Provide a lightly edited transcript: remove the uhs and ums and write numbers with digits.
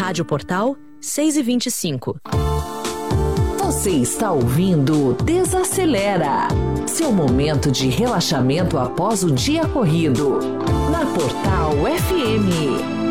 Rádio Portal 6h25. Você está ouvindo Desacelera, seu momento de relaxamento após o dia corrido, na Portal FM.